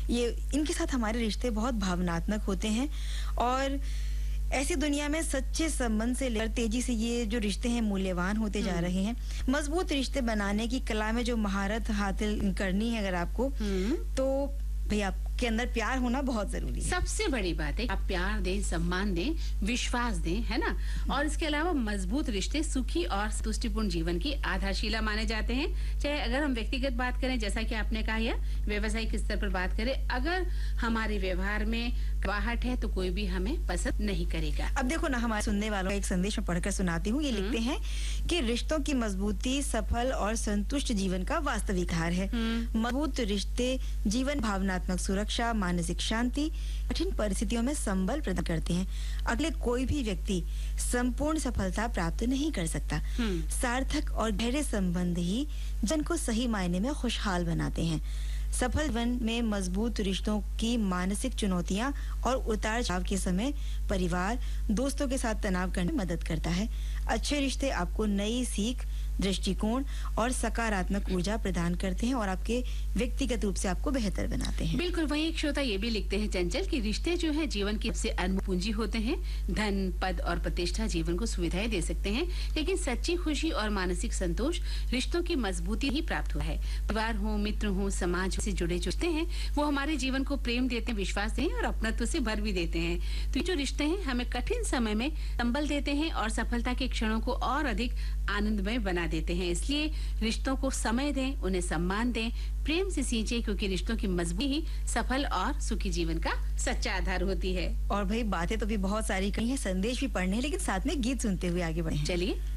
ये इनके साथ हमारे रिश्ते बहुत भावनात्मक होते हैं और ऐसी दुनिया में सच्चे संबंध से लेकर तेजी से ये जो रिश्ते हैं मूल्यवान होते जा रहे हैं। मजबूत रिश्ते बनाने की कला में जो महारत हासिल करनी है अगर आपको, तो भाई आपके अंदर प्यार होना बहुत जरूरी है। सबसे बड़ी बात है आप प्यार दें, सम्मान दें, विश्वास दें, है ना। और इसके अलावा मजबूत रिश्ते सुखी और संतुष्टिपूर्ण जीवन की आधारशिला माने जाते हैं। चाहे अगर हम व्यक्तिगत बात करें, जैसा कि आपने कहा, या व्यावसायिक स्तर पर बात करें, अगर हमारे व्यवहार में कड़वाहट है तो कोई भी हमें पसंद नहीं करेगा। अब देखो ना, हमारे सुनने वालों का एक संदेश में पढ़कर सुनाती हूँ। ये लिखते हैं कि रिश्तों की मजबूती सफल और संतुष्ट जीवन का वास्तविक आधार है। मजबूत रिश्ते जीवन भावनात्मक सुरक्षा, मानसिक शांति, कठिन परिस्थितियों में संबल प्रदान करते हैं। अगले कोई भी व्यक्ति संपूर्ण सफलता प्राप्त नहीं कर सकता। सार्थक और गहरे संबंध ही जन को सही मायने में खुशहाल बनाते हैं। सफल जीवन में मजबूत रिश्तों की मानसिक चुनौतियां और उतार चढ़ाव के समय परिवार, दोस्तों के साथ तनाव करने में मदद करता है। अच्छे रिश्ते आपको नई सीख, दृष्टिकोण और सकारात्मक ऊर्जा प्रदान करते हैं और आपके व्यक्तिगत रूप से आपको बेहतर बनाते हैं। बिल्कुल। वहीं एक श्रोता ये भी लिखते हैं, चंचल, कि रिश्ते जो है जीवन की सबसे अनमोल पूंजी होते हैं। धन, पद और प्रतिष्ठा जीवन को सुविधाएं दे सकते हैं, लेकिन सच्ची खुशी और मानसिक संतोष रिश्तों की मजबूती ही प्राप्त हुआ है। परिवार हो, मित्र हो, समाज से जुड़े रिश्ते हैं, वो हमारे जीवन को प्रेम देते हैं, विश्वास देते हैं और अपनत्व से भर भी देते हैं। तो ये जो रिश्ते हैं हमें कठिन समय में संबल देते हैं और सफलता के क्षणों को और अधिक आनंदमय बना देते हैं। इसलिए रिश्तों को समय दें, उन्हें सम्मान दें, प्रेम से सींचे, क्योंकि रिश्तों की मजबूती ही सफल और सुखी जीवन का सच्चा आधार होती है। और भाई बातें तो भी बहुत सारी कही हैं, संदेश भी पढ़ने हैं, लेकिन साथ में गीत सुनते हुए आगे बढ़े। चलिए।